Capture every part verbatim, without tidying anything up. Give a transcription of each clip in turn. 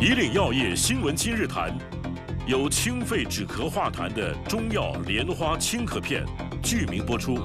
以岭药业新闻今日谈，由清肺止咳化痰的中药莲花清咳片，剧名播出。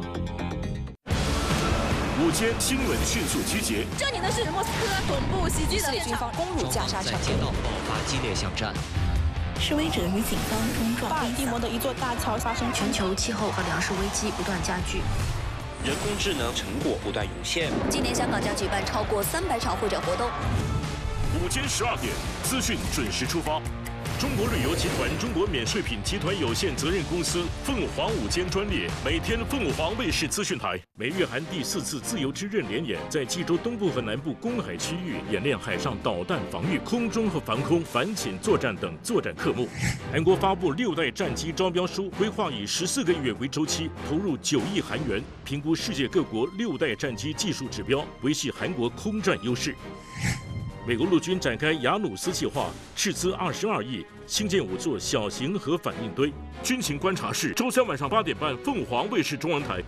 午间新闻迅速集结， 这里呢是莫斯科总部袭击的现场， 攻入加沙场， 在街道爆发激烈巷战。 示威者与警方冲撞。 巴尔的摩的一座大桥发生。 全球气候和粮食危机不断加剧， 人工智能成果不断涌现。 今年香港将举办超过三百场会展活动。 午间十二点，资讯准时出发。中国旅游集团中国免税品集团有限责任公司凤凰午间专列，每天凤凰卫视资讯台。美日韩第四次自由之刃联演在济州东部和南部公海区域演练海上导弹防御、空中和防空、反潜作战等作战科目。韩国发布六代战机招标书，规划以十四个月为周期，投入九亿韩元，评估世界各国六代战机技术指标，维系韩国空战优势。美国陆军展开雅努斯计划，斥资二十二亿兴建五座小型核反应堆。军情观察室，周三晚上八点半，凤凰卫视中文台。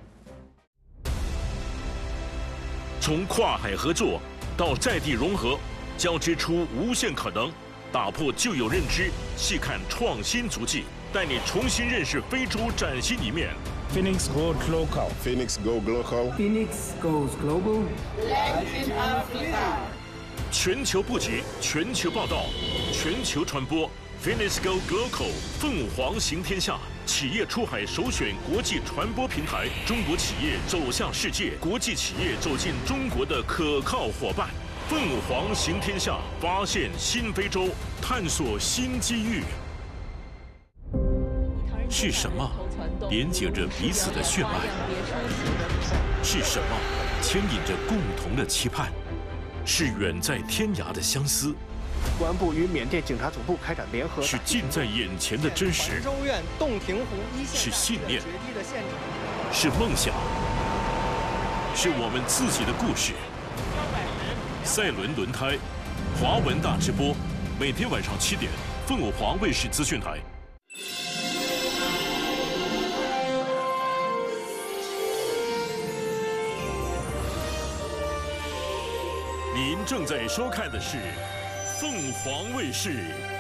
从跨海合作到在地融合，交织出无限可能，打破旧有认知，细看创新足迹，带你重新认识非洲崭新一面。 Phoenix goes local. Phoenix go local. Phoenix goes global. Latin Africa. 全球布局，全球报道，全球传播。Phoenix Go Global， 凤凰行天下，企业出海首选国际传播平台，中国企业走向世界，国际企业走进中国的可靠伙伴。凤凰行天下，发现新非洲，探索新机遇。是什么连接着彼此的血脉？是什么牵引着共同的期盼？是远在天涯的相思， 公安部与缅甸警察总部开展联合。 是近在眼前的真实， 州院洞庭湖一线是信念，是梦想，是我们自己的故事。赛伦轮胎，华文大直播，每天晚上七点，凤凰卫视资讯台。您正在收看的是凤凰卫视